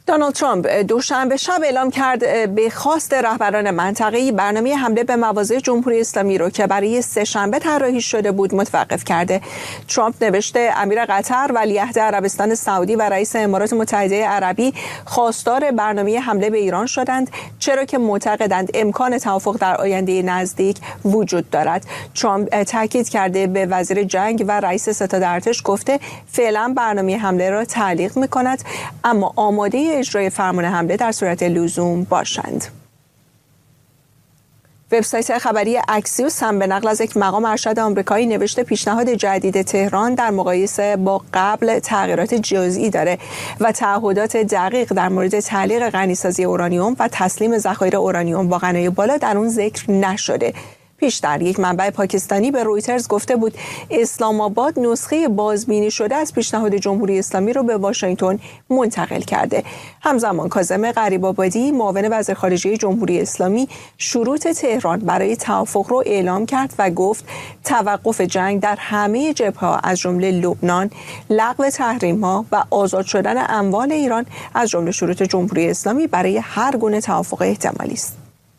دونالد ترامپ دوشنبه شب اعلام کرد به خواست رهبران منطقه‌ای برنامه حمله به مواضع جمهوری اسلامی رو که برای سه‌شنبه طراحی شده بود متوقف کرده. ترامپ نوشته امیر قطر، ولیعهد عربستان سعودی و رئیس امارات متحده عربی خواستار برنامه حمله به ایران شدند، چرا که معتقدند امکان توافق در آینده نزدیک وجود دارد. ترامپ تاکید کرده به وزیر جنگ و رئیس ستاد ارتش گفته فعلا برنامه حمله را تعلیق می‌کند، اما آماده اجرای فرمان حمله در صورت لزوم باشند. وبسایت خبری اکسیوس هم به نقل از یک مقام ارشد آمریکایی نوشته پیشنهاد جدید تهران در مقایسه با قبل تغییرات جزئی داره و تعهدات دقیق در مورد تعلیق غنیسازی اورانیوم و تسلیم ذخایر اورانیوم با غنای بالا در اون ذکر نشده. پیشتر یک منبع پاکستانی به رویترز گفته بود اسلام آباد نسخه بازبینی شده از پیشنهاد جمهوری اسلامی رو به واشنگتن منتقل کرده. همزمان کاظم غریب‌آبادی معاون وزیر خارجه جمهوری اسلامی شروط تهران برای توافق رو اعلام کرد و گفت توقف جنگ در همه جبهه‌ها از جمله لبنان، لغو تحریم‌ها و آزاد شدن اموال ایران از جمله شروط جمهوری اسلامی برای هر گونه توافق احتمالی است.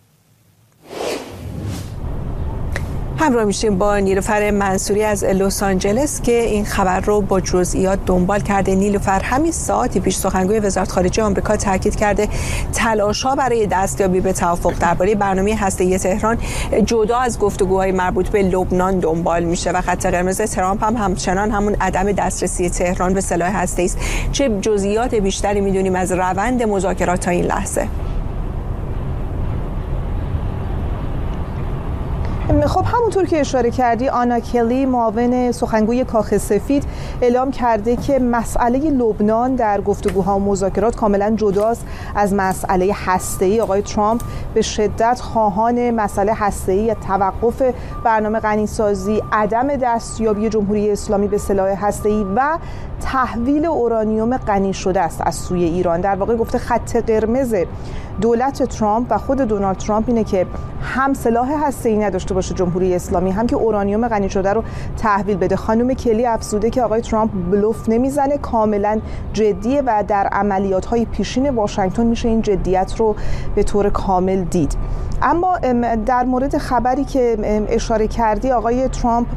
همراه میشیم با نیلوفر منصوری از لس آنجلس که این خبر رو با جزئیات دنبال کرده. نیلوفر، همین ساعتی پیش سخنگوی وزارت خارجه آمریکا تاکید کرده تلاش‌ها برای دستیابی به توافق درباره برنامه هسته‌ای تهران جدا از گفتگوهای مربوط به لبنان دنبال میشه و خط قرمز ترامپ هم همچنان همون عدم دسترسی تهران به سلاح هسته‌ای است. چه جزئیات بیشتری میدونیم از روند مذاکرات تا این لحظه؟ خب همونطور که اشاره کردی، آنا کلی معاون سخنگوی کاخ سفید اعلام کرده که مسئله لبنان در گفتگوها و مذاکرات کاملا جداست از مسئله هسته‌ای. آقای ترامپ به شدت خواهان مسئله هسته‌ای، توقف برنامه غنیسازی، عدم دستیابی جمهوری اسلامی به سلاح هسته‌ای و تحویل اورانیوم غنی شده است از سوی ایران. در واقع گفته خط قرمز دولت ترامپ و خود دونالد ترامپ اینه که هم سلاح هسته‌ای نداشته باشه جمهوری اسلامی، هم که اورانیوم غنی شده رو تحویل بده. خانم کلی افزوده که آقای ترامپ بلوف نمیزنه، کاملا جدیه و در عملیات‌های پیشین واشنگتن میشه این جدیت رو به طور کامل دید. اما در مورد خبری که اشاره کردی، آقای ترامپ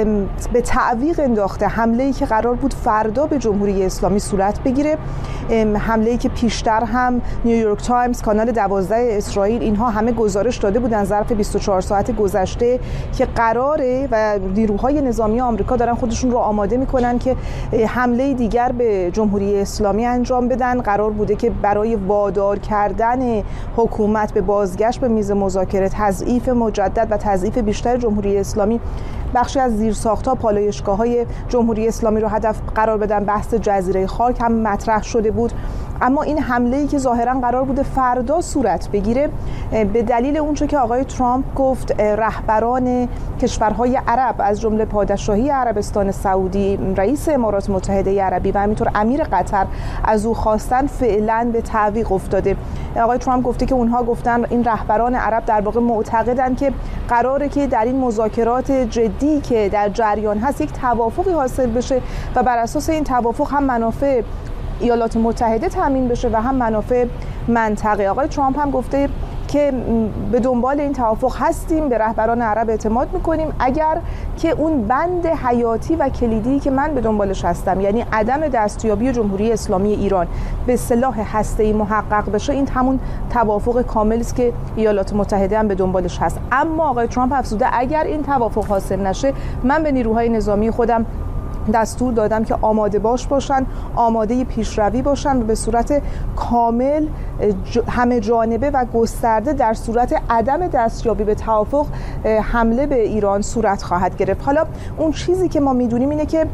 به تعویق انداخته حمله‌ای که قرار بود فردا به جمهوری اسلامی صورت بگیره، حمله‌ای که پیشتر هم نیویورک تایمز، کانال 12 اسرائیل، اینها همه گزارش داده بودن ظرف 24 ساعت گذشته که قراره و نیروهای نظامی آمریکا دارن خودشون رو آماده میکنن که حمله دیگر به جمهوری اسلامی انجام بدن. قرار بوده که برای وادار کردن حکومت به بازگشت به میز مذاکره، تضعیف مجدد و تضعیف بیشتر جمهوری اسلامی، بخشی از زیرساخت‌ها، پالایشگاه‌های جمهوری اسلامی رو هدف قرار بدن. بحث جزیره خاک هم مطرح شده بود. اما این حمله‌ای که ظاهراً قرار بوده فردا صورت بگیره به دلیل اونچه که آقای ترامپ گفت رهبران کشورهای عرب از جمله پادشاهی عربستان سعودی، رئیس امارات متحده عربی و همینطور امیر قطر از او خواستن، فعلاً به تعویق افتاده. آقای ترامپ گفته که اونها گفتن این رهبران عرب در واقع معتقدن که قراره که در این مذاکرات جدی که در جریان هست یک توافقی حاصل بشه و بر اساس این توافق هم منافع ایالات متحده تامین بشه و هم منافع منطقه. آقای ترامپ هم گفته که به دنبال این توافق هستیم، به رهبران عرب اعتماد میکنیم اگر که اون بند حیاتی و کلیدی که من به دنبالش هستم، یعنی عدم دستیابی جمهوری اسلامی ایران به سلاح هسته‌ای محقق بشه، این همون توافق کاملی است که ایالات متحده هم به دنبالش هست. اما آقای ترامپ افزوده اگر این توافق حاصل نشه، من به نیروهای نظامی خودم دستور دادم که آماده باشن، آماده پیشروی باشن و به صورت کامل همه جانبه و گسترده در صورت عدم دستیابی به توافق حمله به ایران صورت خواهد گرفت. حالا اون چیزی که ما میدونیم اینه که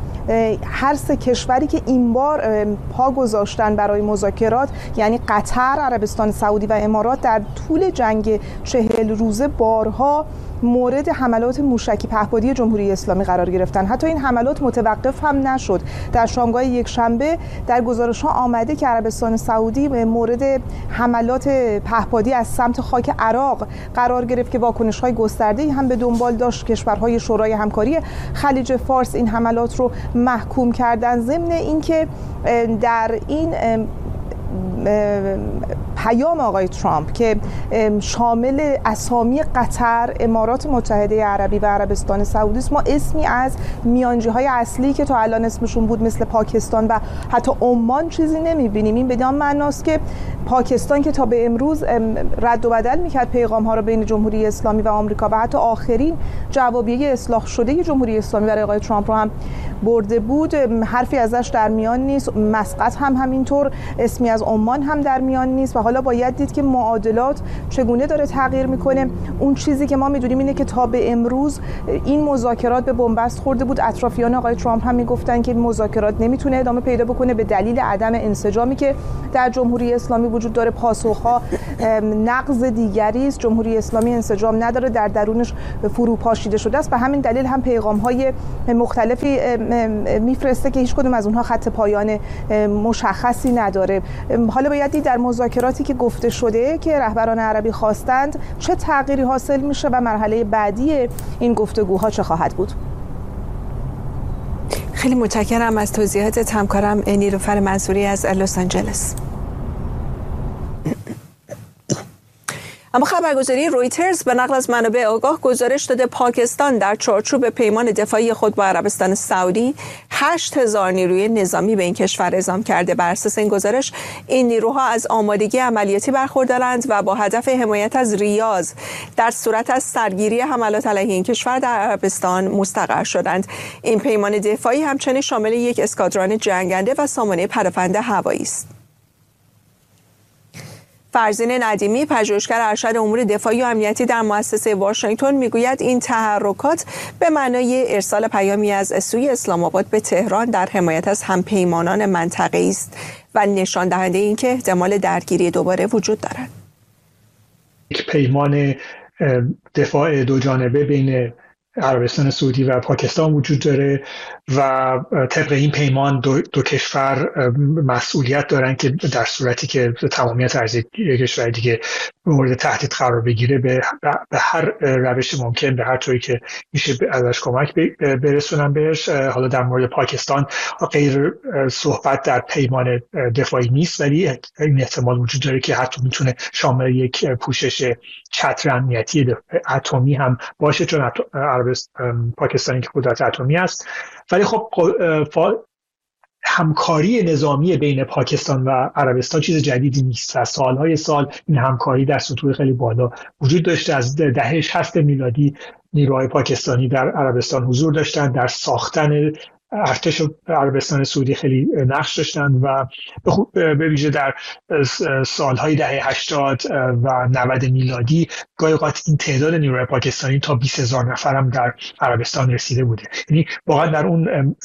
هر سه کشوری که این بار پا گذاشتن برای مذاکرات، یعنی قطر، عربستان سعودی و امارات، در طول جنگ 40 روزه بارها مورد حملات موشکی پهپادی جمهوری اسلامی قرار گرفتن. حتی این حملات متوقف هم نشد. در شامگاه یک شنبه در گزارش‌ها آمده که عربستان سعودی مورد حملات پهپادی از سمت خاک عراق قرار گرفت که واکنش‌های گسترده‌ای هم به دنبال داشت. کشورهای شورای همکاری خلیج فارس این حملات رو محکوم کردن، ضمن اینکه در این پیام آقای ترامپ که شامل اسامی قطر، امارات متحده عربی و عربستان سعودی است، ما اسمی از میانجی‌های اصلی که تا الان اسمشون بود مثل پاکستان و حتی عمان چیزی نمی‌بینیم. این بدان معناست که پاکستان که تا به امروز رد و بدل می‌کرد پیغام‌ها را بین جمهوری اسلامی و آمریکا و حتی آخرین جوابیه اصلاح شده جمهوری اسلامی برای آقای ترامپ رو هم برده بود، حرفی ازش در میان نیست. مسقط هم همینطور، اسمی از عمان هم در میان نیست و حالا باید دید که معادلات چگونه داره تغییر میکنه. اون چیزی که ما میدونیم اینه که تا به امروز این مذاکرات به بنبست خورده بود. اطرافیان آقای ترامپ هم میگفتن که مذاکرات نمیتونه ادامه پیدا بکنه به دلیل عدم انسجامی که در جمهوری اسلامی وجود داره. پاسخها نقض دیگری است. جمهوری اسلامی انسجام نداره، در درونش فروپاشیده شده است و همین دلیل هم پیغام‌های مختلفی میفرسته که هیچ کدوم از اونها خط پایان مشخصی نداره. حالا باید دید در مذاکراتی که گفته شده که رهبران عربی خواستند چه تغییری حاصل میشه و مرحله بعدی این گفتگوها چه خواهد بود. خیلی متشکرم از توضیحات همکارم نیلوفر منصوری از لس آنجلس. اما خبرگزاری رویترز به نقل از منابع آگاه گزارش داده پاکستان در چارچوب پیمان دفاعی خود با عربستان سعودی 8,000 نیروی نظامی به این کشور اعزام کرده. بر اساس این گزارش این نیروها از آمادگی عملیاتی برخوردارند و با هدف حمایت از ریاض در صورت از سرگیری حملات علیه این کشور در عربستان مستقر شدند. این پیمان دفاعی همچنین شامل یک اسکادران جنگنده و سامانه پدافند هوایی است. فرزین ندیمی، پژوهشگر ارشد امور دفاعی و امنیتی در مؤسسه واشنگتن، میگوید این تحرکات به معنای ارسال پیامی از سوی اسلام آباد به تهران در حمایت از همپیمانان منطقه‌ای است و نشان دهنده این که احتمال درگیری دوباره وجود دارد. یک پیمان دفاع دو جانبه بین عربستان سعودی و پاکستان وجود داره و طبق این پیمان دو کشور مسئولیت دارن که در صورتی که تمامیت ارضی کشور دیگه مورد تهدید قرار بگیره به هر روش ممکن، به هر طوری که میشه ازش کمک برسونن بهش. حالا در مورد پاکستان غیر صحبت در پیمان دفاعی نیست، ولی این احتمال وجود داره که حتی میتونه شامل یک پوشش چتر امنیتی اتمی هم باشه، چون پاکستانی که قدرت اتمی است. ولی خب همکاری نظامی بین پاکستان و عربستان چیز جدیدی نیست و سالهای سال این همکاری در سطوح خیلی بالا وجود داشته. از دهه 60 میلادی نیروهای پاکستانی در عربستان حضور داشتند، در ساختن ارتش عربستان سعودی خیلی نقش داشتن و به ویژه در سالهای دهه 80 و 90 میلادی گاهی اوقات این تعداد نیروهای پاکستانی تا 20,000 نفر هم در عربستان رسیده بوده. یعنی واقعا در اون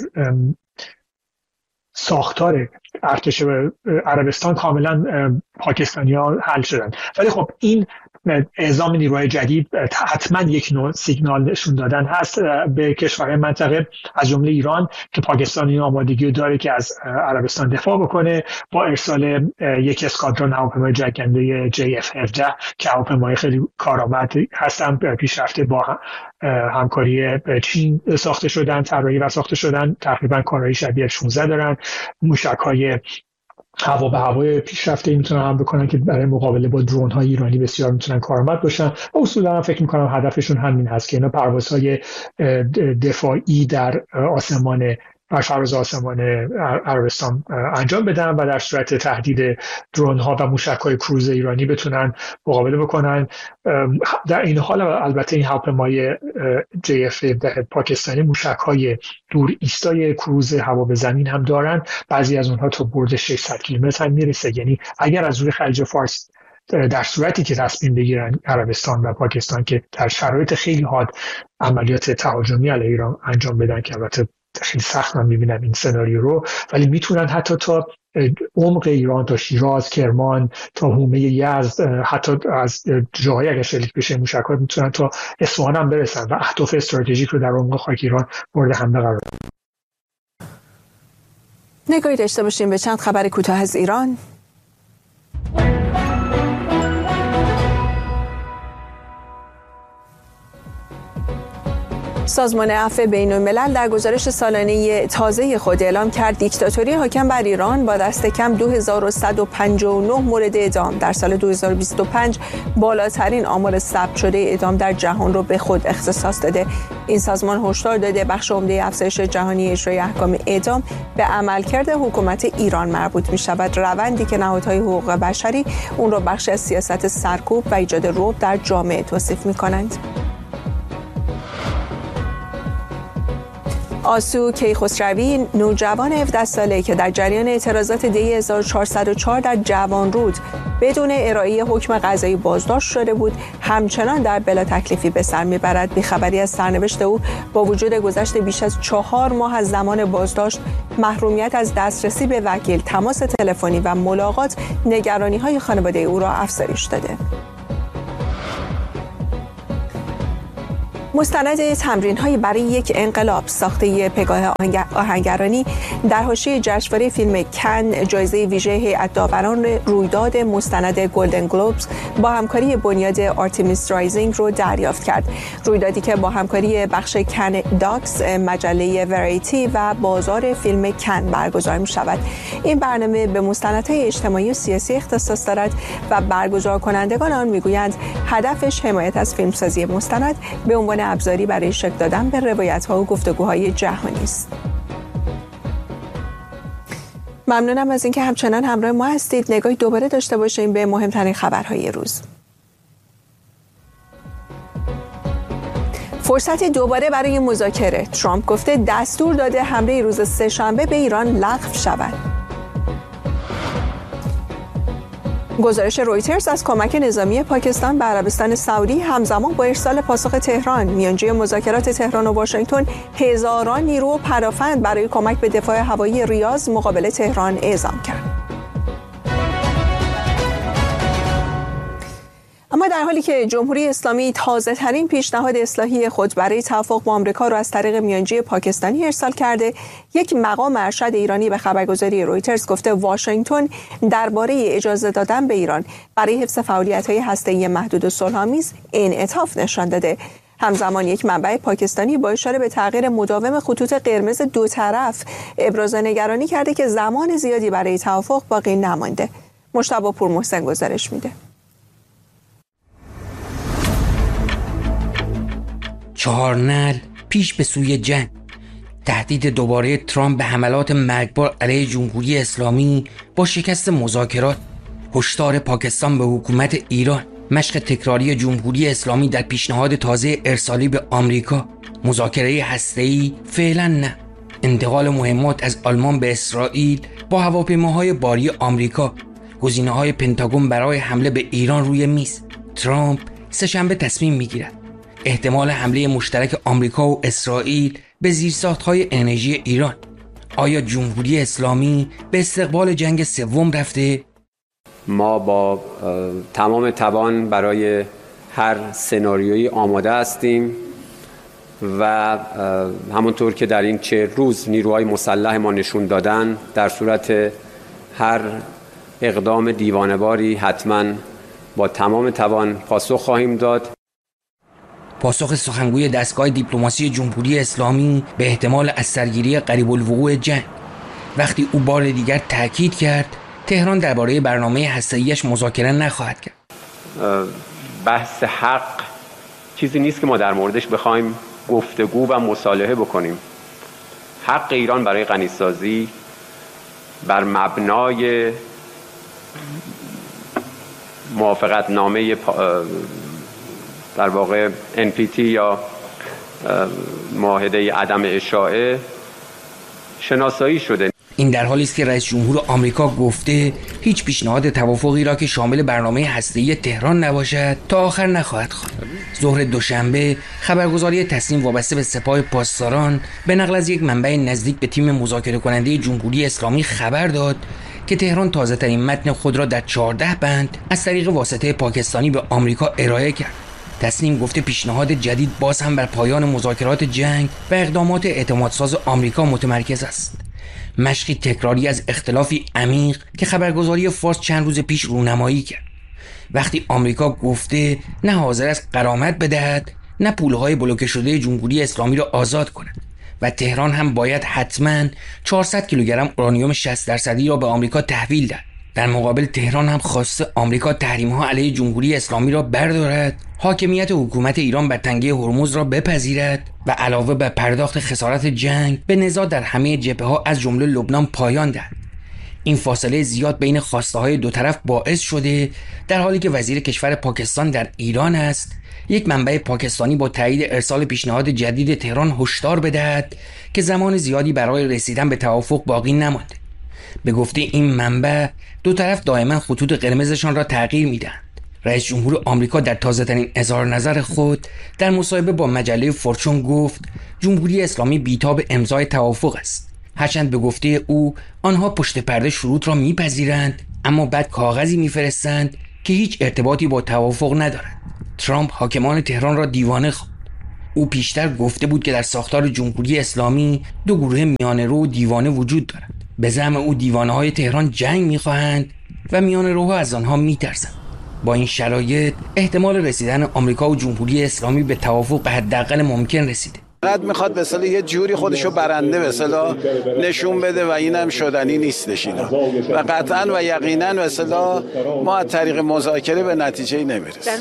ساختار ارتش عربستان کاملا پاکستانی‌ها حل شدن. ولی خب این اعزام نیروهای جدید حتما یک نوع سیگنال نشون دادن هست به کشورهای منطقه، از جمله ایران که پاکستان آمادگی داره که از عربستان دفاع بکنه با ارسال یک اسکادرون هواپیمای جنگنده JF-17 که هواپیمای خیلی کارآمد هستن، پیشرفته با همکاری چین ساخته شدن، طراحی و ساخته شدن، تقریبا کارایی شبیه F-16 دارن، موشک‌های هوا به هوای پیشرفته میتونن هم بکنن که برای مقابله با درون های ایرانی بسیار میتونن کارآمد باشن و اصولا هم فکر میکنم هدفشون همین هست که اینا پروازهای دفاعی در آسمان فراز آسمان عربستان انجام بدن و در صورت تهدید درون ها و موشک های کروز ایرانی بتونن مقابله بکنن. در این حال البته این هواپیمای JF-17 پاکستانی موشک های دور ایستای کروز هوا به زمین هم دارن، بعضی از اونها تا برد 600 کیلومتر هم میرسه. یعنی اگر از روی خلیج فارس در صورتی که تصمیم بگیرن عربستان و پاکستان که در شرایط خیلی حاد عملیات تهاجمی علیه ایران انجام بدن که البته خیلی سخت من میبینم این سناریو رو، ولی میتونن حتی تا عمق ایران، تا شیراز، کرمان، تا حومه یزد، حتی از جاهای اگر شلیک بشه موشک‌ها میتونن تا اصفهان هم برسن و اهداف استراتژیک رو در عمق خاک ایران مورد حمله قرار بدن. نگاهی داشته باشیم به چند خبر کوتاه از ایران. سازمان عفو بین‌الملل در گزارش سالانه تازه خود اعلام کرد دیکتاتوری حاکم بر ایران با دست کم 2159 مورد اعدام در سال 2025 بالاترین آمار ثبت شده اعدام در جهان را به خود اختصاص داده. این سازمان هشدار داده بخش عمده افزایش جهانی اجرای احکام اعدام به عملکرد حکومت ایران مربوط می شود، روندی که نهادهای حقوق بشری اون را بخش از سیاست سرکوب و ایجاد رعب در جامعه توصیف می کنند. آسو کیخسروی، نوجوان 17 ساله که در جریان اعتراضات دی 1404 در جوانرود بدون ارائه حکم قضایی بازداشت شده بود، همچنان در بلا تکلیفی به سر میبرد. بیخبری از سرنوشت او با وجود گذشت بیش از 4 ماه از زمان بازداشت، محرومیت از دسترسی به وکیل، تماس تلفنی و ملاقات نگرانی‌های خانواده او را افزایش داده. مستند تمرین‌های برای یک انقلاب ساخته پگاه آهنگرانی در حاشیه جشنواره فیلم کن جایزه ویژه هیئت داوران رویداد مستند گلدن گلوبز با همکاری بنیاد آرتمیس رایزینگ رو دریافت کرد. رویدادی که با همکاری بخش کن داکس، مجله وریتی و بازار فیلم کن برگزار می‌شود. این برنامه به مستندهای اجتماعی و سیاسی اختصاص دارد و برگزار کنندگان آن می‌گویند هدفش حمایت از فیلمسازی مستند به عنوان ابزاری برای شکل دادن به روایت‌ها و گفتگوهای جهانی است. ممنونم از اینکه همچنان همراه ما هستید. نگاهی دوباره داشته باشیم به مهمترین خبرهای روز. فرصت دوباره برای مذاکره. ترامپ گفته دستور داده حمله روز سه‌شنبه به ایران لغو شود. گزارش رویترز از کمک نظامی پاکستان به عربستان سعودی همزمان با ارسال پاسخ تهران، میانجی مذاکرات تهران و واشنگتن هزاران نیرو و پدافند برای کمک به دفاع هوایی ریاض مقابل تهران اعزام کرد. اما در حالی که جمهوری اسلامی تازه‌ترین پیشنهاد اصلاحی خود برای توافق با آمریکا را از طریق میانجی پاکستانی ارسال کرده، یک مقام ارشد ایرانی به خبرگزاری رویترز گفته واشنگتن درباره اجازه دادن به ایران برای حفظ فعالیت‌های هسته‌ای محدود و صلح‌آمیز انعطاف نشان داده. همزمان یک منبع پاکستانی با اشاره به تغییر مداوم خطوط قرمز دو طرف ابراز نگرانی کرده که زمان زیادی برای توافق باقی نمانده. مجتبی پورمحسن گزارش میده. 4 نعل پیش به سوی جنگ. تهدید دوباره ترامپ به حملات مرگبار علیه جمهوری اسلامی با شکست مذاکرات. هشدار پاکستان به حکومت ایران. مشق تکراری جمهوری اسلامی در پیشنهاد تازه ارسالی به آمریکا. مذاکره هسته‌ای فعلا نه. انتقال مهمات از آلمان به اسرائیل با هواپیماهای باری آمریکا. گزینه‌های پنتاگون برای حمله به ایران روی میز. ترامپ سه‌شنبه تصمیم میگیرد احتمال حمله مشترک آمریکا و اسرائیل به زیرساخت‌های انرژی ایران. آیا جمهوری اسلامی به استقبال جنگ سوم رفته؟ ما با تمام توان برای هر سناریویی آماده هستیم و همونطور که در این 40 روز نیروهای مسلح ما نشون دادن، در صورت هر اقدام دیوانه‌واری حتما با تمام توان پاسخ خواهیم داد. پاسخ سخنگوی دستگاه دیپلماسی جمهوری اسلامی به احتمال از سرگیری قریب الوقوع جنگ، وقتی او بار دیگر تاکید کرد تهران درباره برنامه هسته‌ایش مذاکره نخواهد کرد. بحث حق چیزی نیست که ما در موردش بخوایم گفتگو و مصالحه بکنیم. حق ایران برای غنیسازی بر مبنای موافقت نامه در واقع NPT یا معاهده عدم اشاعه شناسایی شده. این در حالی است که رئیس جمهور آمریکا گفته هیچ پیشنهاد توافقی را که شامل برنامه هسته‌ای تهران نباشد تا آخر نخواهد خواند. ظهر دوشنبه خبرگزاری تصنیم وابسته به سپاه پاسداران به نقل از یک منبع نزدیک به تیم مذاکره کننده جمهوری اسلامی خبر داد که تهران تازه‌ترین متن خود را در 14 بند از طریق واسطه پاکستانی به آمریکا ارائه کرد. تصنیم گفته پیشنهاد جدید باز هم بر پایان مذاکرات جنگ و اقدامات اعتمادساز آمریکا متمرکز است. مشقی تکراری از اختلافی عمیق که خبرگزاری فارس چند روز پیش رونمایی کرد. وقتی آمریکا گفته نه حاضر است غرامت بدهد نه پولهای بلوکه شده جمهوری اسلامی را آزاد کند و تهران هم باید حتما 400 کیلوگرم اورانیوم 60% را به آمریکا تحویل دهد. در مقابل تهران هم خواسته آمریکا تحریم‌ها علیه جمهوری اسلامی را بردارد، حاکمیت حکومت ایران بر تنگه هرمز را بپذیرد و علاوه بر پرداخت خسارت جنگ به نزاع در همه جبهه‌ها از جمله لبنان پایان دهد. این فاصله زیاد بین خواسته‌های دو طرف باعث شده در حالی که وزیر کشور پاکستان در ایران است، یک منبع پاکستانی با تایید ارسال پیشنهاد جدید تهران هشدار بدهد که زمان زیادی برای رسیدن به توافق باقی نمانده. به گفته این منبع، دو طرف دائما خطوط قرمزشان را تغییر میدهند. رئیس جمهور آمریکا در تازه‌ترین اظهار نظر خود در مصاحبه با مجله فورچون گفت جمهوری اسلامی بی‌تاب امضای توافق است. هرچند به گفته او آنها پشت پرده شروط را میپذیرند، اما بعد کاغذی میفرستند که هیچ ارتباطی با توافق ندارد. ترامپ حاکمان تهران را دیوانه خواند. او پیشتر گفته بود که در ساختار جمهوری اسلامی دو گروه میانه‌رو و دیوانه وجود دارد. به زعم او دیوانه‌های تهران جنگ می‌خواهند و میانه‌روها از آنها می‌ترسند. با این شرایط احتمال رسیدن آمریکا و جمهوری اسلامی به توافق به حداقل ممکن رسیده. فقط میخواد به اصطلاح یه جوری خودشو برنده به اصطلاح نشون بده و اینم شدنی نیستش اینا و قطعاً و یقیناً به اصطلاح ما از طریق مذاکره به نتیجه نمیرسیم.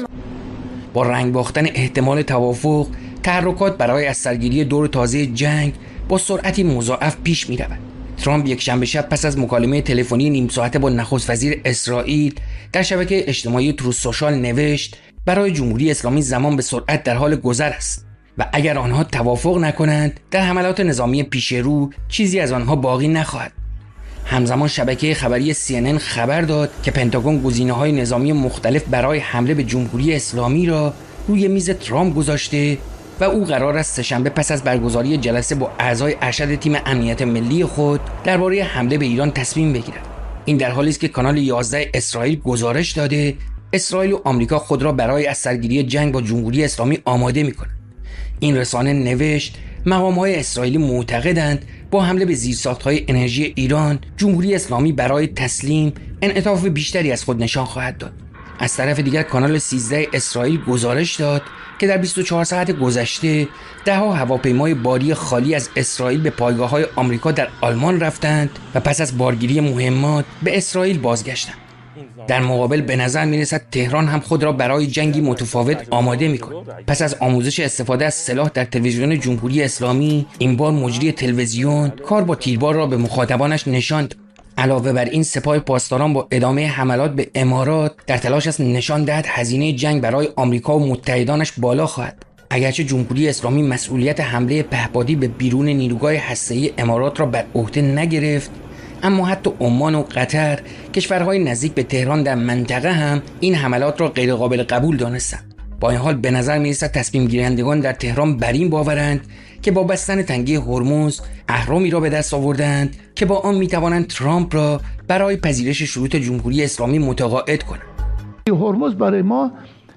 با رنگ باختن احتمال توافق، تحرکات برای از سرگیری دور تازه جنگ با سرعتی مضاعف پیش می‌رود. ترامپ یک شنبه شب پس از مکالمه تلفنی نیم ساعته با نخست وزیر اسرائیل در شبکه اجتماعی تروث سوشال نوشت برای جمهوری اسلامی زمان به سرعت در حال گذر است و اگر آنها توافق نکنند در حملات نظامی پیش رو چیزی از آنها باقی نخواهد. همزمان شبکه خبری CNN خبر داد که پنتاگون گزینه‌های نظامی مختلف برای حمله به جمهوری اسلامی را روی میز ترامپ گذاشته و او قرار است سه‌شنبه پس از برگزاری جلسه با اعضای ارشد تیم امنیت ملی خود درباره حمله به ایران تصمیم بگیرد. این در حالی است که کانال 11 اسرائیل گزارش داده اسرائیل و آمریکا خود را برای از سرگیری جنگ با جمهوری اسلامی آماده می‌کنند. این رسانه نوشت مقام‌های اسرائیلی معتقدند با حمله به زیرساخت‌های انرژی ایران جمهوری اسلامی برای تسلیم انعطاف بیشتری از خود نشان خواهد داد. از طرف دیگر کانال 13 اسرائیل گزارش داد که در 24 ساعت گذشته 10 هواپیمای باری خالی از اسرائیل به پایگاه‌های آمریکا در آلمان رفتند و پس از بارگیری مهمات به اسرائیل بازگشتند. در مقابل به نظر می‌رسد تهران هم خود را برای جنگی متفاوت آماده می‌کند. پس از آموزش استفاده از سلاح در تلویزیون جمهوری اسلامی، این بار مجری تلویزیون کار با تیربار را به مخاطبانش نشان داد. علاوه بر این سپاه پاسداران با ادامه حملات به امارات در تلاش است نشان دهد هزینه جنگ برای آمریکا و متحدانش بالا خواهد. اگرچه جمهوری اسلامی مسئولیت حمله پهپادی به بیرون نیروگاه هسته‌ای امارات را بر عهده نگرفت، اما حتی عمان و قطر کشورهای نزدیک به تهران در منطقه هم این حملات را غیرقابل قبول دانستند. با این حال به نظر می‌رسد تصمیم گیرندگان در تهران بر این باورند که با بستن تنگه هرمز اهرامی را به دست آوردند که با آن می‌توانند ترامپ را برای پذیرش شروط جمهوری اسلامی متقاعد کنند. هرمز برای ما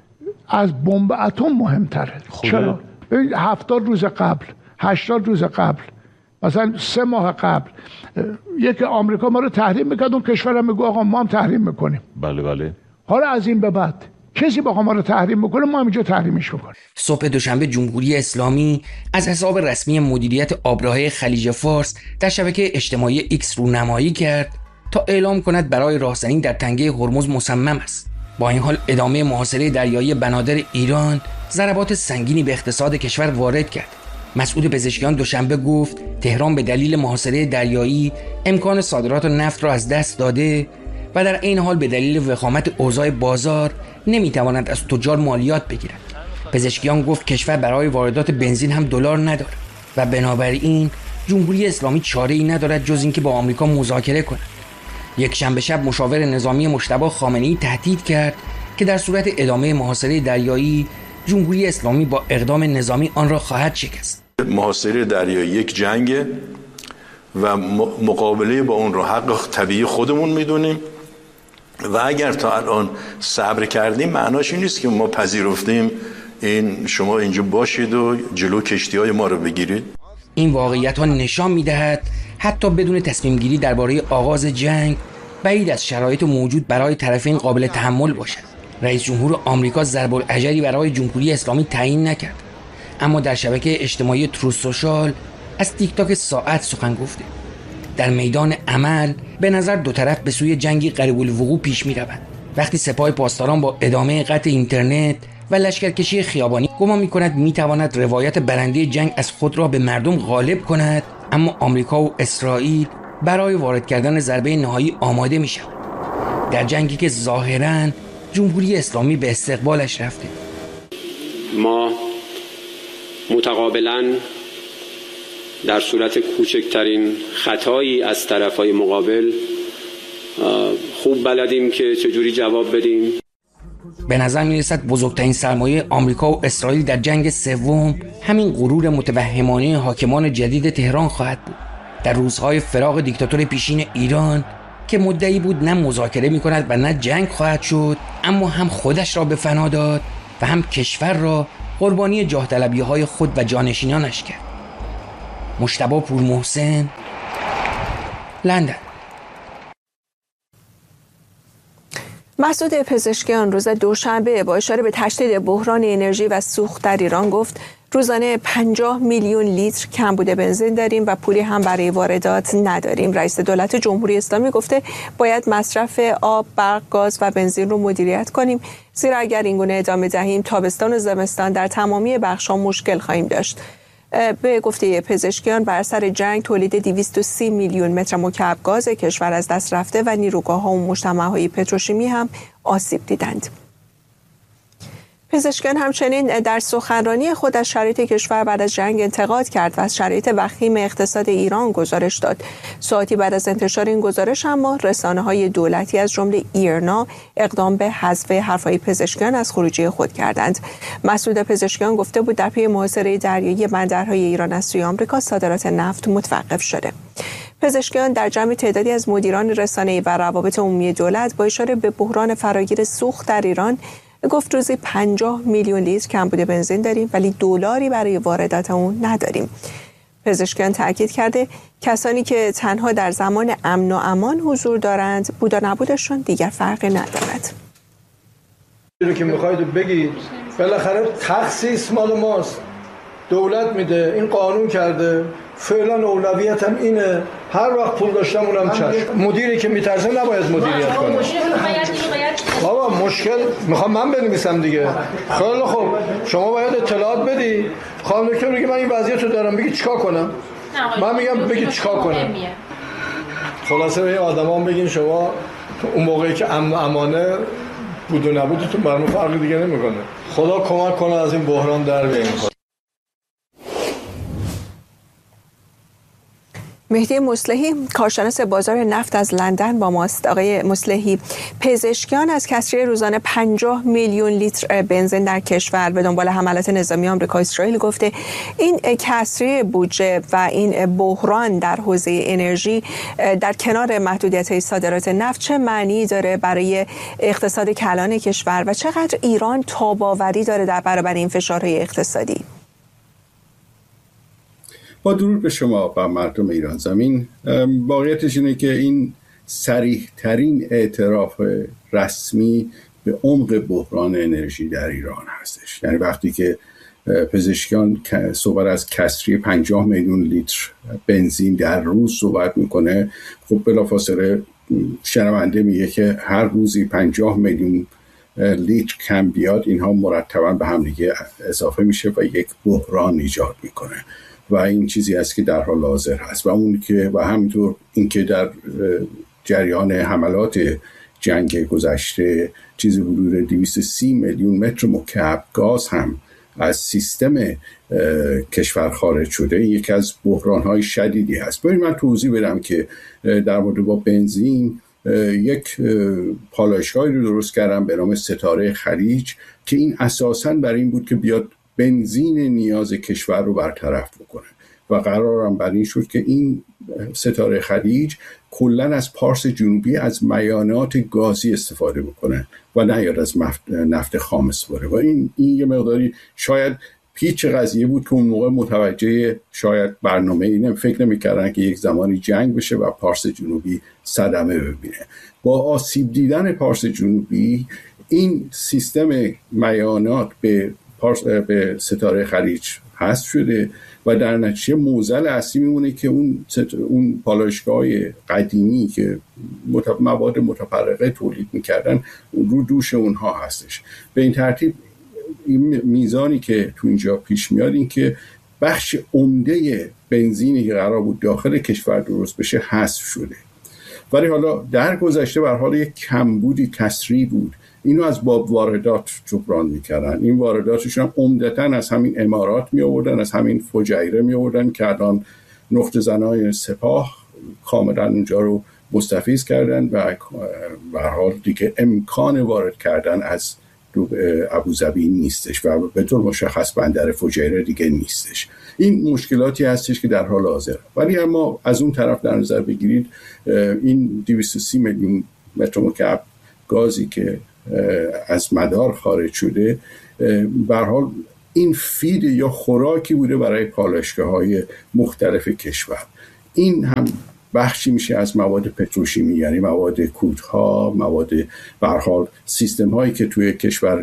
از بمب اتم مهم‌تره. چرا؟ 70 روز قبل، 80 روز قبل، مثلا 3 ماه قبل یک آمریکا ما رو تحریم می‌کرد، اون کشورم میگه آقا ما هم تحریم می‌کنیم. بله. حالا از این به بعد کسی بخواد ما رو تحریم بکنه ما همینجا تحریمش می‌کنیم. صبح دوشنبه جمهوری اسلامی از حساب رسمی مدیریت آبراهه خلیج فارس در شبکه اجتماعی ایکس رونمایی کرد تا اعلام کند برای راهزنی در تنگه هرمز مصمم است. با این حال ادامه محاصره دریایی بنادر ایران ضربات سنگینی به اقتصاد کشور وارد کرد. مسئول پزشکیان دوشنبه گفت تهران به دلیل محاصره دریایی امکان صادرات نفت را از دست داده و در این حال به دلیل وخامت اوضاع بازار نمیتواند از تجار مالیات بگیرد. پزشکیان گفت کشور برای واردات بنزین هم دلار ندارد و بنابراین جمهوری اسلامی چاره‌ای ندارد جز اینکه با آمریکا مذاکره کند. یک شنبه شب مشاور نظامی مجتبی خامنه‌ای تهدید کرد که در صورت ادامه محاصره دریایی جمهوری اسلامی با اقدام نظامی آن را خواهد شکست. محاصره دریایی یک جنگه و مقابله با اون را حق طبیعی خودمون میدونیم و اگر تا الان صبر کردیم معناش این نیست که ما پذیرفتیم این شما اینجا باشید و جلو کشتی‌های ما رو بگیرید. این واقعیت‌ها نشان می‌دهد حتی بدون تصمیم گیری درباره آغاز جنگ بعید از شرایط موجود برای طرفین قابل تحمل باشد. رئیس جمهور آمریکا ضرب الاجری برای جمهوری اسلامی تعیین نکرد. اما در شبکه اجتماعی تروث سوشال از تیک تاک ساعت سخن گفته. در میدان عمل به نظر دو طرف به سوی جنگی قریب الوقوع پیش می روند. وقتی سپاه پاسداران با ادامه قطع اینترنت و لشکرکشی خیابانی گمان می کند می تواند روایت برنده جنگ از خود را به مردم غالب کند، اما آمریکا و اسرائیل برای وارد کردن ضربه نهایی آماده می شود. در جنگی که ظاهراً جمهوری اسلامی به استقبالش رفته. ما متقابلاً در صورت کوچکترین خطایی از طرفای مقابل خوب بلدیم که چجوری جواب بدیم. به نظر می رسد بزرگترین سرمایه آمریکا و اسرائیل در جنگ سوم همین غرور متوهمانه حاکمان جدید تهران خواهد بود. در روزهای فراق دیکتاتور پیشین ایران که مدعی بود نه مذاکره می کند و نه جنگ خواهد شد، اما هم خودش را به فنا داد و هم کشور را قربانی جاه طلبی های خود و جانشینانش کرد. مجتبی پورمحسن، لندن. مسعود پزشکیان روز دوشنبه با اشاره به تشدید بحران انرژی و سوخت در ایران گفت روزانه 50 میلیون لیتر کمبود بنزین داریم و پولی هم برای واردات نداریم. رئیس دولت جمهوری اسلامی گفته باید مصرف آب، برق، گاز و بنزین رو مدیریت کنیم، زیرا اگر این گونه ادامه دهیم تابستان و زمستان در تمامی بخش‌ها مشکل خواهیم داشت. به گفته پزشکیان بر اثر جنگ تولید 230 میلیون متر مکعب گاز کشور از دست رفته و نیروگاه‌ها و مجتمع‌های پتروشیمی هم آسیب دیدند. پزشکیان همچنین در سخنرانی خود از شرایط کشور بعد از جنگ انتقاد کرد و از شرایط وخیم اقتصاد ایران گزارش داد. ساعتی بعد از انتشار این گزارش اما رسانه‌های دولتی از جمله ایرنا اقدام به حذف حرف‌های پزشکیان از خروجی خود کردند. مسعود پزشکیان گفته بود در پی محاصره دریایی بندرهای ایران از سوی آمریکا صادرات نفت متوقف شده. پزشکیان در جمع تعدادی از مدیران رسانه‌ای و روابط عمومی دولت با اشاره به بحران فراگیر سوخت در ایران گفت روزی 50 میلیون لیتر کمبود بنزین داریم ولی دلاری برای واردات اون نداریم. پزشکیان تاکید کرده کسانی که تنها در زمان امن و امان حضور دارند بود و نبودشون دیگر فرقی ندارد. رو که میخواید بگید بالاخره تخصیص مال ماست، دولت میده، این قانون کرده، فعلا اولویتم اینه، هر وقت پول داشتم اونم چشم. مدیری که میترسه نباید مدیریت کنه. بابا مشکل میخوام من بنویسم دیگه. خیلی خوب شما باید اطلاعات بدی. خانم دکتر میگه من این وضعیت رو دارم، بگی چیکار کنم؟ من میگم بگی چیکار کنم. خلاصه به آدما بگین شما اون موقعی که امن و امانه بود و نبودتون برام فرقی دیگه نمیکنه. خدا کمک کنه از این بحران در بیاییم. مهدی مصلحی کارشناس بازار نفت از لندن با ماست. آقای مصلحی، پزشکیان از کسری روزانه 50 میلیون لیتر بنزین در کشور به دنبال حملات نظامی آمریکا و اسرائیل گفته این کسری بودجه و این بحران در حوزه انرژی در کنار محدودیت صادرات نفت چه معنی داره برای اقتصاد کلان کشور و چقدر ایران تاب‌آوری داره در برابر این فشارهای اقتصادی؟ با درود به شما و مردم ایران زمین، واقعیتش اینه که این صریح ترین اعتراف رسمی به عمق بحران انرژی در ایران هستش. یعنی وقتی که پزشکیان صحبت از کسری 50 میلیون لیتر بنزین در روز صحبت میکنه، خب بلافاصله شنونده میگه که هر روزی 50 میلیون لیتر کم بیاد، اینها مرتبا به هم دیگه اضافه میشه و یک بحران ایجاد میکنه و این چیزی است که در حال حاضر هست. و اون که و همینطور اینکه در جریان حملات جنگ گذشته چیزی حدود 230 میلیون متر مکعب گاز هم از سیستم کشور خارج شده، یکی از بحران‌های شدیدی هست. ببینید من توضیح بدم که در مورد با بنزین یک پالایشگاهی رو درست کردم به نام ستاره خلیج که این اساساً برای این بود که بیاد بنزین نیاز کشور رو برطرف بکنه و قرارم بر این شد که این ستاره خلیج کلن از پارس جنوبی از میانات گازی استفاده بکنه و نه یاد از نفت خام استفاده. و این یه مقداری شاید پیچ قضیه بود که اون موقع متوجه شاید برنامه اینه فکر نمی‌کردن که یک زمانی جنگ بشه و پارس جنوبی صدمه ببینه. با آسیب دیدن پارس جنوبی این سیستم میانات به به ستاره خلیج حذف شده و در نتیجه معضل اصلی میمونه که اون پالایشگاه قدیمی که مواد متفرقه تولید میکردن رو دوش اونها هستش. به این ترتیب این میزانی که تو اینجا پیش میاد این که بخش عمده بنزینی که قرار بود داخل کشور درست بشه حذف شده، ولی حالا در گذشته به هر حال یک کمبودی تسریع بود، اینو از باب واردات جبران میکردن. این وارداتشون هم عمدتاً از همین امارات می آوردن، از همین فجایره می آوردن که الان نقطه زنای سپاه کاملا اونجا رو مستفیض کردن و به هر حال دیگه امکان وارد کردن از ابوظبی نیستش و به طور مشخص بندر فجایره دیگه نیستش. این مشکلاتی هستش که در حال حاضر، ولی اما از اون طرف در نظر بگیرید این 230 میلیون متر مکعب گازی که از مدار خارج شده به هر حال این فید یا خوراکی بوده برای پالایشگاه‌های مختلف کشور. این هم بخشی میشه از مواد پتروشیمی، یعنی مواد کودها، مواد به هر حال سیستم هایی که توی کشور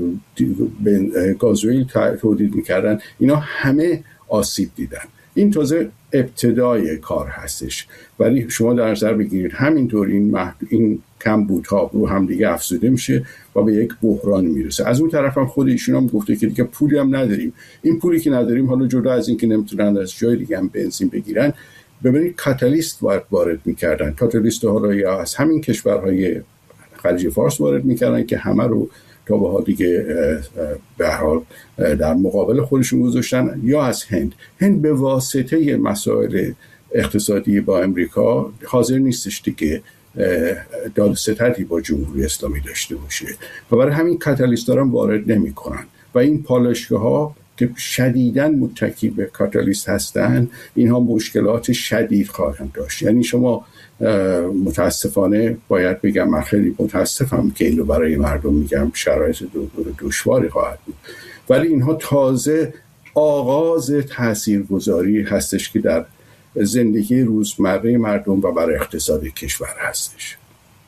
گازوئیل تولید میکردن، اینا همه آسیب دیدن. این تازه ابتدای کار هستش، ولی شما در نظر بگیرید همینطور این کمبودها رو هم دیگه افزوده میشه و به یک بحران میرسه. از اون طرف هم خود ایشون هم گفته که دیگه پولی هم نداریم. این پولی که نداریم، حالا جدا از این که نمیتونن از جای دیگه هم بنزین بگیرن، ببینید کاتالیست وارد میکردن. کاتالیست حالا یا از همین کشورهای خلیج فارس وارد میکردن که همه رو تا به حال دیگه به هر حال در مقابل خودشون گذاشتن، یا از هند به واسطه مسائل اقتصادی با امریکا حاضر نیستش دیگه داد ستدی با جمهوری اسلامی داشته باشه و برای همین کاتالیست‌ها هم وارد نمی‌کنن و این پالایشگاه‌ها که شدیداً متکی به کاتالیست هستن، اینها مشکلات شدید خواهند داشت. یعنی شما متاسفانه باید بگم، من خیلی متاسفم که اینو برای مردم میگم، شرایط دشواری خواهد بود، ولی اینها تازه آغاز تاثیرگذاری هستش که در زندگی روزمره مردم و برای اقتصاد کشور هستش.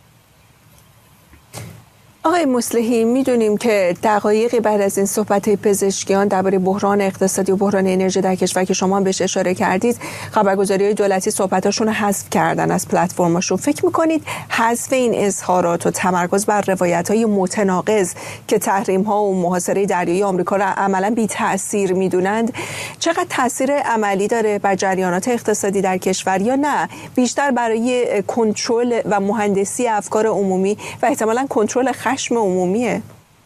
آقای مصلحی، میدونیم که دقایقی بعد از این صحبت پزشکیان درباره بحران اقتصادی و بحران انرژی در کشور که شما بهش اشاره کردید، خبرگزاری‌های دولتی صحبتاشون رو حذف کردن از پلتفرماشون. فکر میکنید حذف این اظهارات و تمرکز بر روایت‌های متناقض که تحریم‌ها و محاصره دریایی آمریکا را عملاً بی‌تأثیر میدونند، چقدر تأثیر عملی داره بر جریانات اقتصادی در کشور، یا نه بیشتر برای کنترل و مهندسی افکار عمومی و احتمالاً کنترل خشم عمومیه؟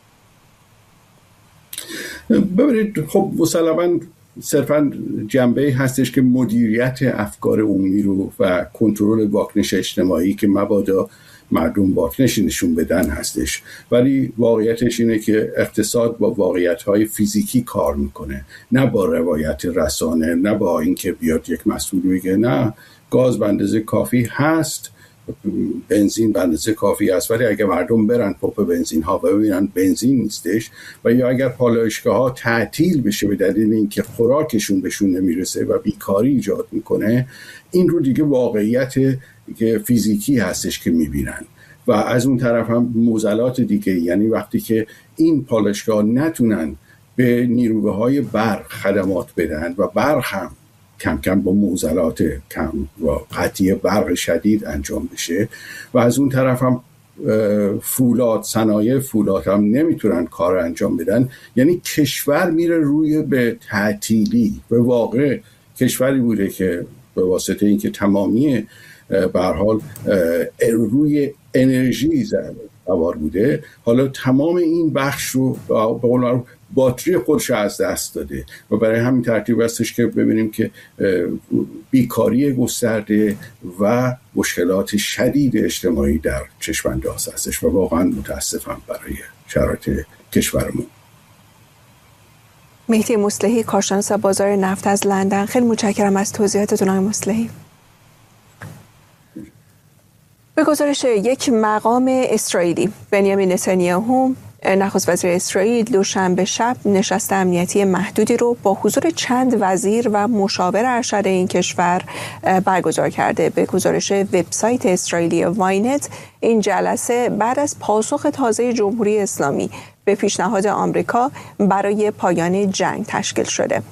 ببینید، خب مسلماً صرفاً جنبه هستش که مدیریت افکار عمومی رو و کنترل واکنش اجتماعی که مبادا مردم واکنش نشون بدن هستش، ولی واقعیتش اینه که اقتصاد با واقعیت‌های فیزیکی کار میکنه، نه با روایت رسانه، نه با اینکه بیاد یک مسئول بگه نه گاز به اندازه کافی هست، بنزین به اندازه کافی است، ولی اگر مردم برن پمپ بنزین ها و ببینن بنزین نیستش، و یا اگر پالایشگاه ها تعطیل بشه به دلیل اینکه خوراکشون بهشون نمیرسه و بیکاری ایجاد میکنه، این رو دیگه واقعیت که فیزیکی هستش که میبینن. و از اون طرف هم معضلات دیگه، یعنی وقتی که این پالایشگاه نتونن به نیروهای برق خدمات بدن و برق هم کم کم با معضلات کم و قطعی برق شدید انجام بشه، و از اون طرف هم فولاد، صنایع فولاد هم نمیتونن کار انجام بدن، یعنی کشور میره روی به تعطیلی. به واقع کشوری بوده که به واسطه اینکه تمامی به هر حال روی انرژی سوار بوده، حالا تمام این بخش رو به قول معروف باتری خودش از دست داده و برای همین ترتیب هستش که ببینیم که بیکاری گسترده و مشکلات شدید اجتماعی در چشم‌انداز هستش و واقعا متاسفم برای شرایط کشورمون. مهدی مصلحی، کارشناس بازار نفت از لندن، خیلی متشکرم از توضیحاتتون آقای مصلحی. به گزارش یک مقام اسرائیلی، بنیامین نتانیاهو نخست وزیر اسرائیل دوشنبه شب نشست امنیتی محدودی رو با حضور چند وزیر و مشاور ارشد این کشور برگزار کرده. به گزارش وبسایت اسرائیلی واینت، این جلسه بعد از پاسخ تازه جمهوری اسلامی به پیشنهاد آمریکا برای پایان جنگ تشکیل شده.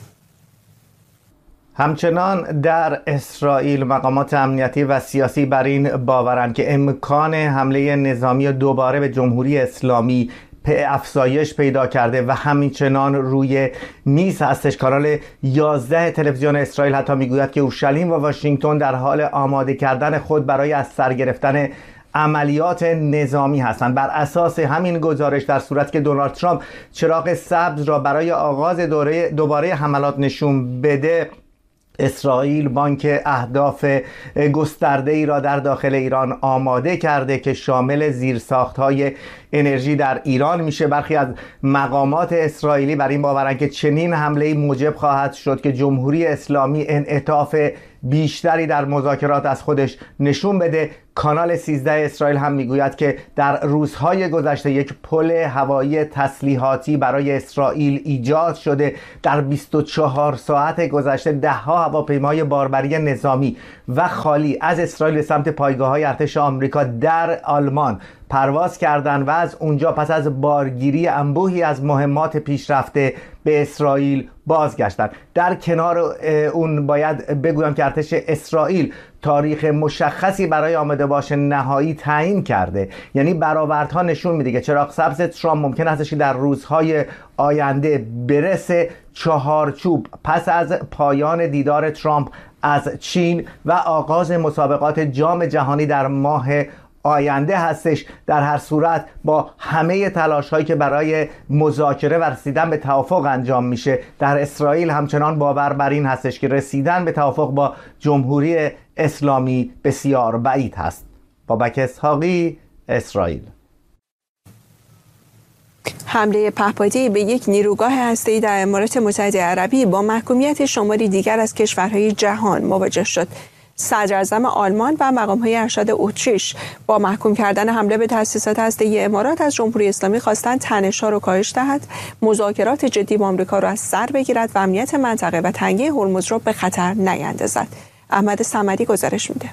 همچنان در اسرائیل مقامات امنیتی و سیاسی بر این باورند که امکان حمله نظامی دوباره به جمهوری اسلامی افزایش پیدا کرده و همچنان روی میز هستش. کانال 11 تلویزیون اسرائیل حتی میگوید که اورشلیم و واشنگتن در حال آماده کردن خود برای از سر گرفتن عملیات نظامی هستند. بر اساس همین گزارش، در صورت که دونالد ترامپ چراغ سبز را برای آغاز دوباره حملات نشون بده، اسرائیل بانک اهداف گسترده ای را در داخل ایران آماده کرده که شامل زیرساخت‌های انرژی در ایران میشه. برخی از مقامات اسرائیلی بر این باورند که چنین حمله موجب خواهد شد که جمهوری اسلامی انعطاف بیشتری در مذاکرات از خودش نشون بده. کانال 13 اسرائیل هم میگوید که در روزهای گذشته یک پل هوایی تسلیحاتی برای اسرائیل ایجاد شده. در 24 ساعت گذشته 10 هواپیمای باربری نظامی و خالی از اسرائیل به سمت پایگاه‌های ارتش آمریکا در آلمان پرواز کردند و از اونجا پس از بارگیری انبوهی از مهمات پیشرفته به اسرائیل بازگشتند. در کنار اون باید بگویم که ارتش اسرائیل تاریخ مشخصی برای آماده باش نهایی تعیین کرده. یعنی برآوردها نشون میده که چراغ سبز ترامپ ممکن است در روزهای آینده برسه. چهارچوب پس از پایان دیدار ترامپ از چین و آغاز مسابقات جام جهانی در ماه آینده هستش. در هر صورت با همه تلاش هایی که برای مذاکره و رسیدن به توافق انجام میشه، در اسرائیل همچنان باور بر این هستش که رسیدن به توافق با جمهوری اسلامی بسیار بعید هست. بابک اسحاقی، اسرائیل. حمله پهپادی به یک نیروگاه هسته‌ای در امارات متحده عربی با محکومیت شماری دیگر از کشورهای جهان مواجه شد. صدراعظم آلمان و مقام‌های ارشد اتریش با محکوم کردن حمله به تأسیسات هسته‌ای امارات از جمهوری اسلامی خواستند تنش‌ها را کاهش دهد، مذاکرات جدی با آمریکا را از سر بگیرد و امنیت منطقه و تنگه هرمز را به خطر نیندازد. احمد صمدی گزارش میده.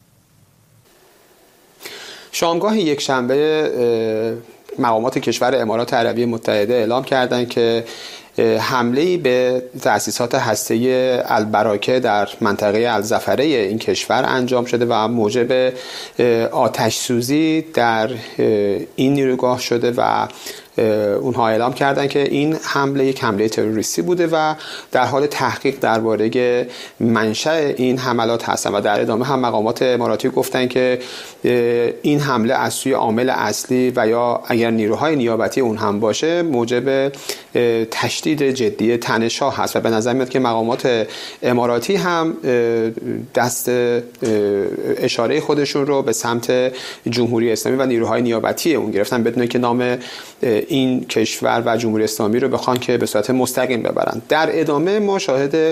شامگاه یک شنبه مقامات کشور امارات عربی متحده اعلام کردند که حمله‌ای به تأسیسات هسته‌ای البراکه در منطقه الظفره این کشور انجام شده و موجب آتش سوزی در این نیروگاه شده و اونها اعلام کردن که این حمله یک حمله تروریستی بوده و در حال تحقیق درباره منشأ این حملات هستن و در ادامه هم مقامات اماراتی گفتن که این حمله از سوی عامل اصلی و یا اگر نیروهای نیابتی اون هم باشه موجب تشدید جدی تنش‌ها هست و به نظر میاد که مقامات اماراتی هم دست اشاره خودشون رو به سمت جمهوری اسلامی و نیروهای نیابتی اون گرفتن بدون که نام این کشور و جمهوری اسلامی رو بخوان که به صورت مستقیم ببرن. در ادامه ما شاهد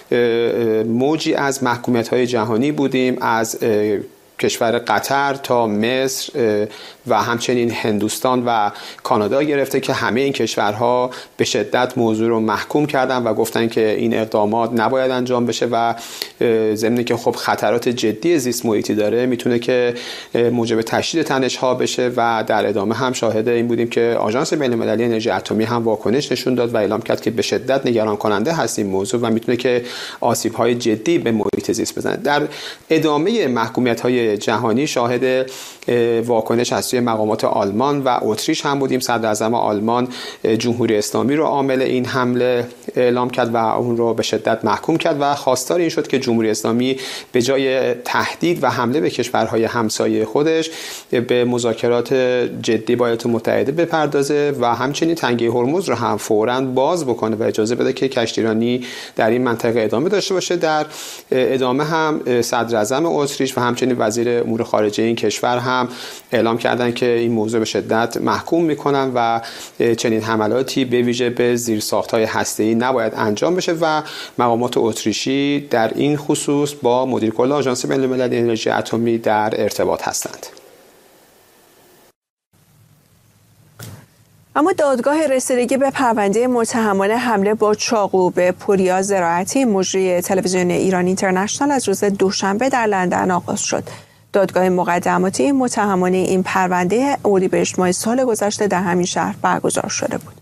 موجی از محکومیت‌های جهانی بودیم، از کشور قطر تا مصر و همچنین هندوستان و کانادا گرفته که همه این کشورها به شدت موضوع رو محکوم کردن و گفتن که این اقدامات نباید انجام بشه و ضمن که خب خطرات جدی زیست محیطی داره میتونه که موجب تشدید تنش‌ها بشه و در ادامه هم شاهد این بودیم که آژانس بین‌المللی انرژی اتمی هم واکنش نشون داد و اعلام کرد که به شدت نگران کننده هست این موضوع و میتونه که آسیب‌های جدی به محیط زیست بزنه. در ادامه محکومیت‌های جهانی شاهد واکنش از سوی مقامات آلمان و اتریش هم بودیم. صدراعظم آلمان جمهوری اسلامی رو عامل این حمله اعلام کرد و اون رو به شدت محکوم کرد و خواستار این شد که جمهوری اسلامی به جای تهدید و حمله به کشورهای همسایه خودش به مذاکرات جدی با ایالات متحده بپردازه و همچنین تنگه هرمز رو هم فوراً باز بکنه و اجازه بده که کشتیرانی در این منطقه ادامه داشته باشه. در ادامه هم صدراعظم اتریش و همچنین وزیر امور خارجه این کشور هم اعلام کردن که این موضوع به شدت محکوم میکنن و چنین حملاتی به ویژه به زیرساخت‌های هسته‌ای نباید انجام بشه و مقامات اتریشی در این خصوص با مدیر کل آژانس بین‌المللی انرژی اتمی در ارتباط هستند. اما دادگاه رسیدگی به پرونده متهمان حمله با چاقو به پوریا زراعتی مجری تلویزیون ایران اینترنشنال از روز دوشنبه در لندن آغاز شد. دادگاه مقدماتی متهمان این پرونده اردیبهشت ماه سال گذشته در همین شهر برگزار شده بود.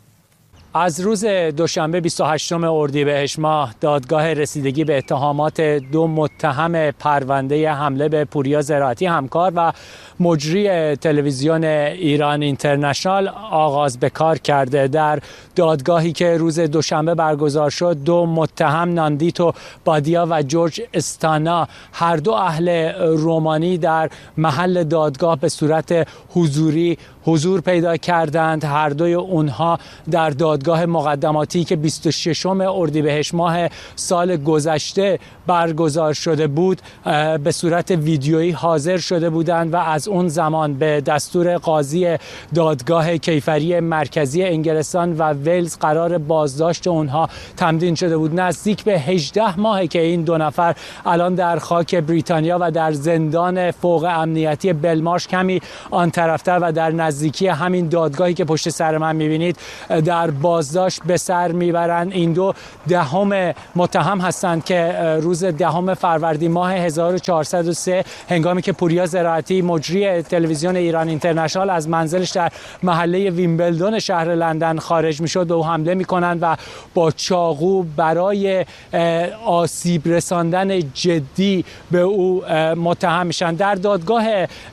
از روز دوشنبه 28 اردیبهشت ماه دادگاه رسیدگی به اتهامات دو متهم پرونده حمله به پوریا زراعتی همکار و مجری تلویزیون ایران اینترنشنال آغاز به کار کرده. در دادگاهی که روز دوشنبه برگزار شد، دو متهم ناندیتو بادیا و جورج استانا، هر دو اهل رومانی، در محل دادگاه به صورت حضوری حضور پیدا کردند. هر دوی اونها در دادگاه مقدماتی که 26 اردیبهشت ماه سال گذشته برگزار شده بود به صورت ویدیویی حاضر شده بودند و از اون زمان به دستور قاضی دادگاه کیفری مرکزی انگلستان و ولز قرار بازداشت اونها تمدید شده بود. نزدیک به 18 ماهه که این دو نفر الان در خاک بریتانیا و در زندان فوق امنیتی بلمارش، کمی آن طرفتر و در نزدیکی همین دادگاهی که پشت سر من میبینید، در بازداشت به سر میبرند. این دو دهم متهم هستند که روز 10 فروردین ماه 1403 هنگامی که پوریا زراعتی مجری تلویزیون ایران اینترنشنال از منزلش در محله ویمبلدون شهر لندن خارج میشد، به او حمله میکنند و با چاقو برای آسیب رساندن جدی به او متهم میشن. در دادگاه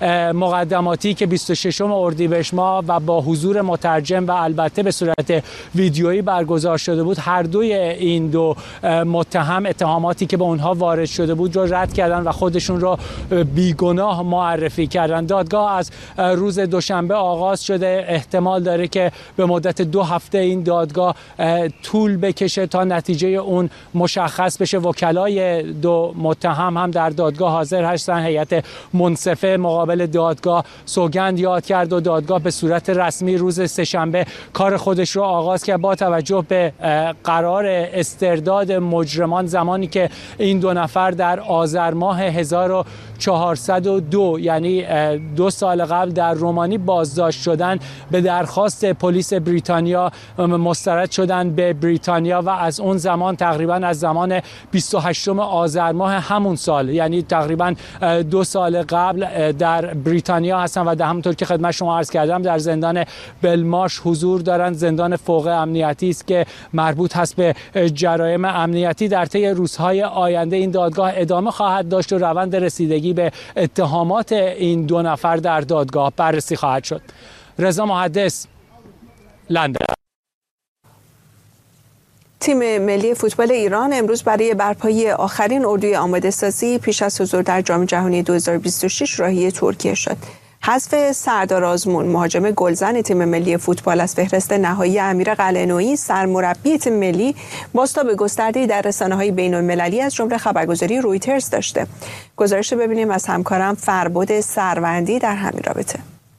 مقدماتی که 26 اردیبهشت ماه و با حضور مترجم و البته به صورت ویدیویی برگزار شده بود، هر دوی این دو متهم اتهاماتی که به اونها وارد شده بود رو رد کردن و خودشون رو بیگناه معرفی کردن. دادگاه از روز دوشنبه آغاز شده. احتمال داره که به مدت 2 هفته این دادگاه طول بکشه تا نتیجه اون مشخص بشه. وکلای دو متهم هم در دادگاه حاضر هستن. هیئت منصفه مقابل دادگاه سوگند یاد کرد و دادگاه به صورت رسمی روز سه‌شنبه کار خودش رو آغاز کرد. با توجه به قرار استرداد مجرمان، زمانی که این دو نفر در آذر ماه 1402 یعنی 2 سال قبل در رومانی بازداشت شدن، به درخواست پلیس بریتانیا مسترد شدن به بریتانیا و از اون زمان تقریبا از زمان 28 آذر ماه همون سال، یعنی تقریبا 2 سال قبل در بریتانیا هستن و همونطور که خدمت شما عرض کردم در زندان بلمارش حضور دارند. زندان فوق امنیتی است که مربوط هست به جرایم امنیتی. در طی روزهای آینده این دادگاه ادامه خواهد داشت و روند رسیدگی به اتهامات این دو نفر در دادگاه بررسی خواهد شد. رضا محدث، لندن. تیم ملی فوتبال ایران امروز برای برپایی آخرین اردوی آماده سازی پیش از حضور در جام جهانی 2026 راهی ترکیه شد. حذف سردار آزمون، مهاجم گلزن تیم ملی فوتبال، از فهرست نهایی امیر قلعه‌نویی سرمربی تیم ملی، بازتاب گسترده‌ای در رسانه‌های بین‌المللی از جمله خبرگزاری رویترز داشته. گزارش ببینیم از همکارم فربد سروندی در همین رابطه.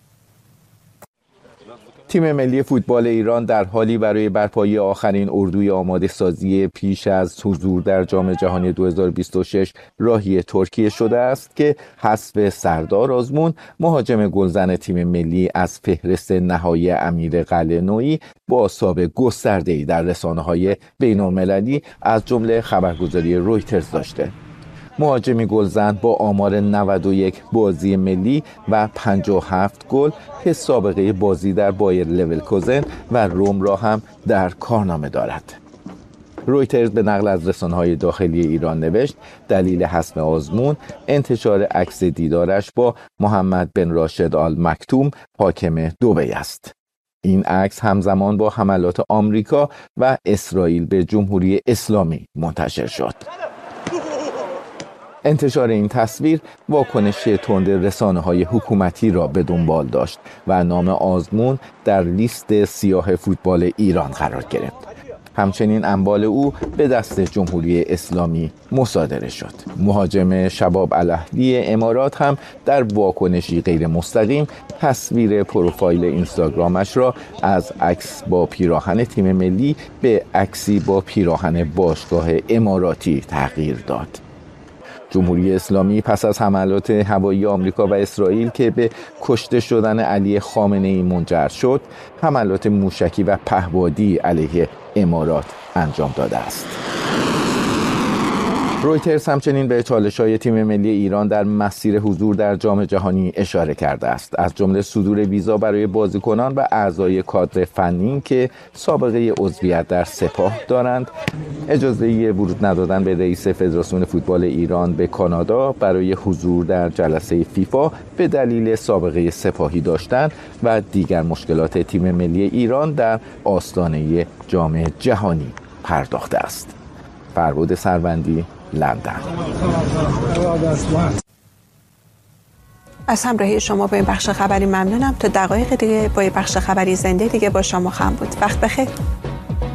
تیم ملی فوتبال ایران در حالی برای برپایی آخرین اردوی آماده سازی پیش از حضور در جام جهانی 2026 راهی ترکیه شده است که حذف سردار آزمون، مهاجم گلزن تیم ملی، از فهرست نهایی امیر قلعه‌نویی بازتاب گسترده‌ای در رسانه‌های بین‌المللی از جمله خبرگزاری رویترز داشته. مهاجمی گلزن با آمار 91 بازی ملی و 57 گل که سابقه بازی در بایر لورکوزن و روم را هم در کارنامه دارد. رویترز به نقل از رسانه‌های داخلی ایران نوشت دلیل حذف آزمون انتشار عکس دیدارش با محمد بن راشد آل مکتوم حاکم دبی است. این عکس همزمان با حملات آمریکا و اسرائیل به جمهوری اسلامی منتشر شد. انتشار این تصویر واکنش تند رسانه‌های حکومتی را به دنبال داشت و نام آزمون در لیست سیاه فوتبال ایران قرار گرفت. همچنین انبال او به دست جمهوری اسلامی مصادره شد. مهاجم شباب الاهلی امارات هم در واکنشی غیر مستقیم تصویر پروفایل اینستاگرامش را از عکس با پیراهن تیم ملی به عکسی با پیراهن باشگاه اماراتی تغییر داد. جمهوری اسلامی پس از حملات هوایی آمریکا و اسرائیل که به کشته شدن علی خامنه‌ای منجر شد، حملات موشکی و پهپادی علیه امارات انجام داده است. رویترز همچنین به چالش‌های تیم ملی ایران در مسیر حضور در جام جهانی اشاره کرده است، از جمله صدور ویزا برای بازیکنان و اعضای کادر فنی که سابقه عضویت در سپاه دارند، اجازه ورود ندادن به رئیس فدراسیون فوتبال ایران به کانادا برای حضور در جلسه فیفا به دلیل سابقه سپاهی داشتن و دیگر مشکلات تیم ملی ایران در آستانه جام جهانی پرداخته است. فربود سروندی، لندن. از همراهی شما با این بخش خبری ممنونم. تا دقایق دیگه با این بخش خبری زنده دیگه با شما خواهم بود. وقت بخیر.